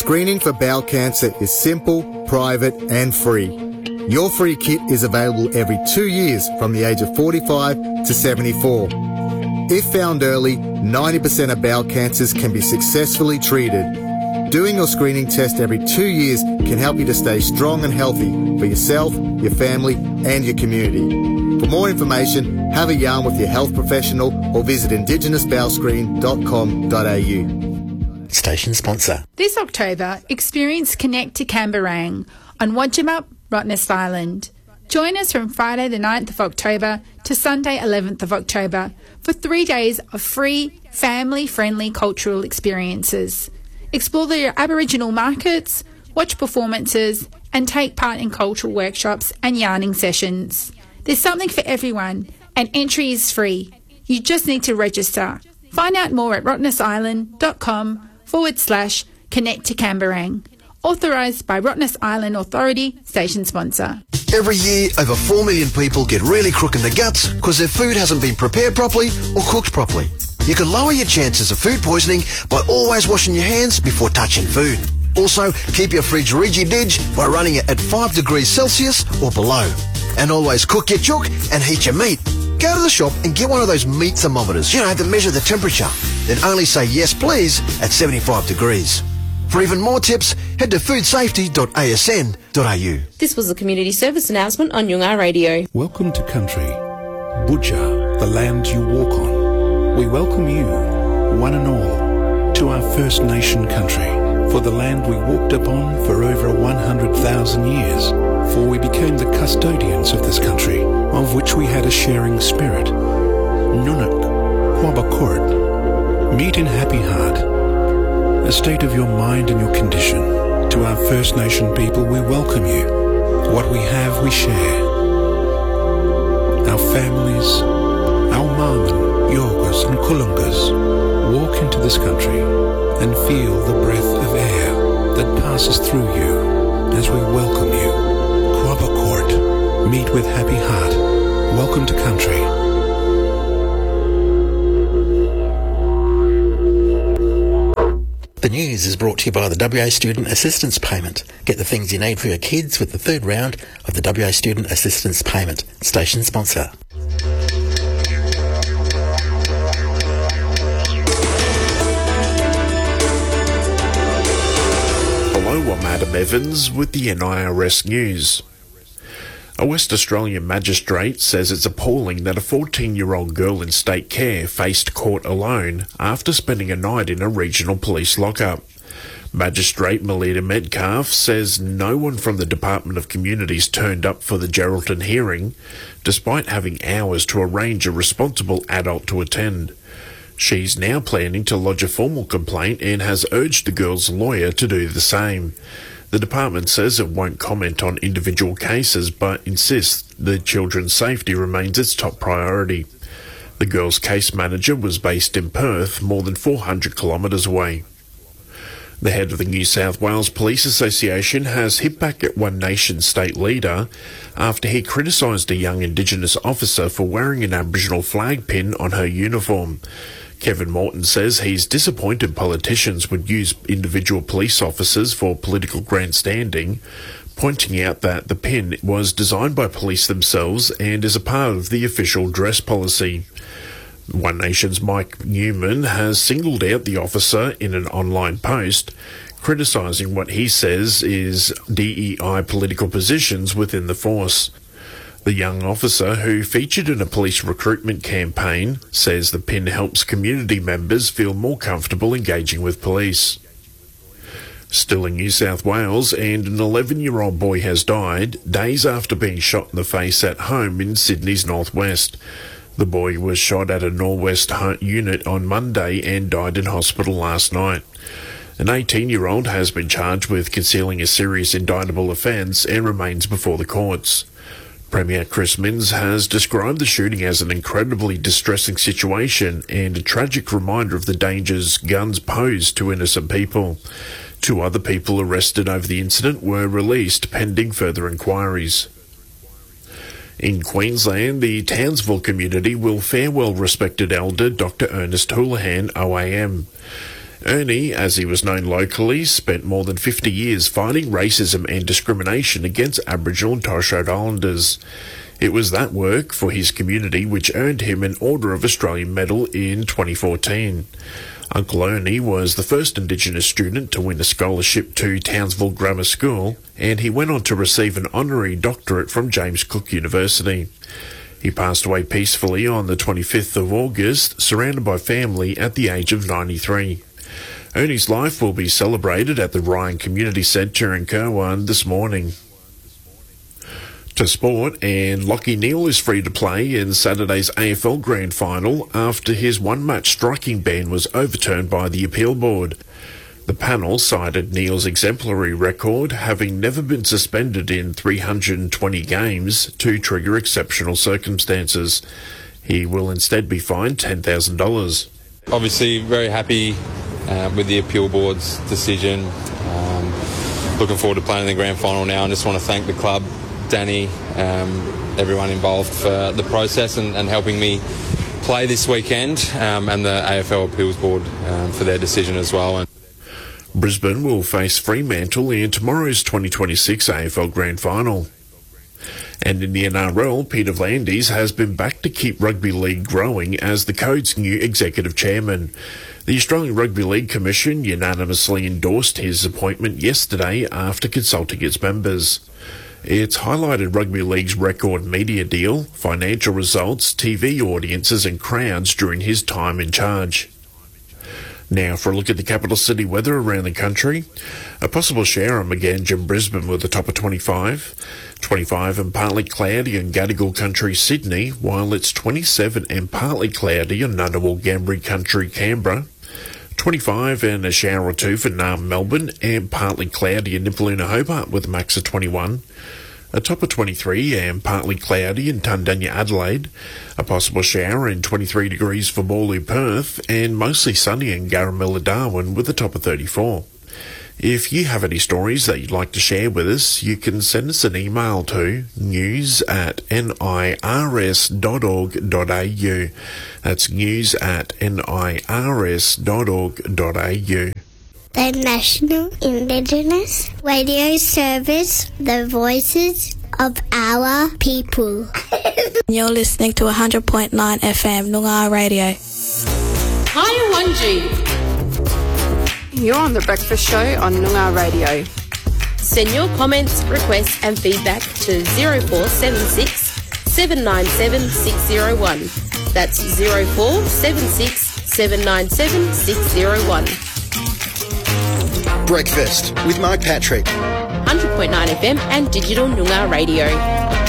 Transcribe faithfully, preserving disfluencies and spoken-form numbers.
Screening for bowel cancer is simple, private and free. Your free kit is available every two years from the age of forty-five to seventy-four. If found early, ninety percent of bowel cancers can be successfully treated. Doing your screening test every two years can help you to stay strong and healthy for yourself, your family and your community. For more information, have a yarn with your health professional or visit indigenous bowel screen dot com dot a u. Station sponsor. This October, experience Connect to Camberang on Wadjamuk, Rottnest Island. Join us from Friday the ninth of October to Sunday eleventh of October for three days of free, family-friendly cultural experiences. Explore the Aboriginal markets, watch performances and take part in cultural workshops and yarning sessions. There's something for everyone and entry is free. You just need to register. Find out more at rottnestisland.com forward slash connect to Camberang. Authorised by Rottnest Island Authority, station sponsor. Every year, over four million people get really crook in the guts because their food hasn't been prepared properly or cooked properly. You can lower your chances of food poisoning by always washing your hands before touching food. Also, keep your fridge riggy-dig by running it at five degrees Celsius or below. And always cook your chook and heat your meat. Go to the shop and get one of those meat thermometers, you know, that measure the temperature. Then only say yes please at seventy-five degrees. For even more tips, head to food safety dot a s n dot a u. This was a community service announcement on Yoongar Radio. Welcome to country. Budja, the land you walk on. We welcome you, one and all, to our First Nation country, for the land we walked upon for over one hundred thousand years, for we became the custodians of this country, of which we had a sharing spirit. Nunuk, Quabacourt, meet in happy heart, a state of your mind and your condition. To our First Nation people, we welcome you. What we have, we share. Our families, our Marman, Yorgas and Kulungas walk into this country and feel the breath of air that passes through you as we welcome you. Quabacourt, meet with happy heart. Welcome to country. The news is brought to you by the W A Student Assistance Payment. Get the things you need for your kids with the third round of the W A Student Assistance Payment. Station sponsor. Hello, I'm Adam Evans with the N I R S News. A West Australian magistrate says it's appalling that a fourteen-year-old girl in state care faced court alone after spending a night in a regional police lockup. Magistrate Melita Metcalf says no one from the Department of Communities turned up for the Geraldton hearing, despite having hours to arrange a responsible adult to attend. She's now planning to lodge a formal complaint and has urged the girl's lawyer to do the same. The department says it won't comment on individual cases but insists the children's safety remains its top priority. The girl's case manager was based in Perth, more than four hundred kilometres away. The head of the New South Wales Police Association has hit back at One Nation state leader after he criticised a young Indigenous officer for wearing an Aboriginal flag pin on her uniform. Kevin Morton says he's disappointed politicians would use individual police officers for political grandstanding, pointing out that the pin was designed by police themselves and is a part of the official dress policy. One Nation's Mike Newman has singled out the officer in an online post, criticising what he says is D E I political positions within the force. The young officer, who featured in a police recruitment campaign, says the pin helps community members feel more comfortable engaging with police. Still in New South Wales, and an eleven-year-old boy has died days after being shot in the face at home in Sydney's northwest. The boy was shot at a Norwest unit on Monday and died in hospital last night. An eighteen-year-old has been charged with concealing a serious indictable offence and remains before the courts. Premier Chris Minns has described the shooting as an incredibly distressing situation and a tragic reminder of the dangers guns pose to innocent people. Two other people arrested over the incident were released pending further inquiries. In Queensland, the Townsville community will farewell respected elder Doctor Ernest Houlihan, O A M. Ernie, as he was known locally, spent more than fifty years fighting racism and discrimination against Aboriginal and Torres Strait Islanders. It was that work for his community which earned him an Order of Australia Medal in twenty fourteen. Uncle Ernie was the first Indigenous student to win a scholarship to Townsville Grammar School, and he went on to receive an honorary doctorate from James Cook University. He passed away peacefully on the twenty-fifth of August, surrounded by family at the age of ninety-three. Ernie's life will be celebrated at the Ryan Community Centre in Kirwan this morning. To sport, and Lachie Neale is free to play in Saturday's A F L Grand Final after his one-match striking ban was overturned by the appeal board. The panel cited Neale's exemplary record, having never been suspended in three hundred twenty games, to trigger exceptional circumstances. He will instead be fined ten thousand dollars. Obviously very happy uh, with the appeal board's decision. Um, looking forward to playing in the grand final now, and just want to thank the club, Danny, um, everyone involved for the process and, and helping me play this weekend, um, and the A F L Appeals Board um, for their decision as well. And Brisbane will face Fremantle in tomorrow's twenty twenty-six A F L Grand Final. And in the N R L, Peter V'landys has been backed to keep rugby league growing as the Code's new executive chairman. The Australian Rugby League Commission unanimously endorsed his appointment yesterday after consulting its members. It's highlighted rugby league's record media deal, financial results, T V audiences and crowds during his time in charge. Now for a look at the capital city weather around the country. A possible shower on Maganj and Brisbane with a top of twenty-five. twenty-five and partly cloudy in Gadigal Country, Sydney, while it's twenty-seven and partly cloudy in Ngunnawal, Gambri Country, Canberra. twenty-five and a shower or two for Naarm, Melbourne, and partly cloudy in Nipaluna, Hobart with a max of twenty-one. A top of twenty-three and partly cloudy in Tundanya, Adelaide. A possible shower in twenty-three degrees for Bawley, Perth, and mostly sunny in Garamilla, Darwin with a top of thirty-four. If you have any stories that you'd like to share with us, you can send us an email to news at nirs dot org dot a u. That's news at nirs dot org dot a u. The National Indigenous Radio Service, the voices of our people. You're listening to one hundred point nine F M, Noongar Radio. Hi, Wanji. You're on The Breakfast Show on Noongar Radio. Send your comments, requests and feedback to zero four seven six, seven nine seven, six zero one. That's zero four seven six, seven nine seven, six zero one. Breakfast with Mark Patrick. one hundred point nine F M and Digital Noongar Radio.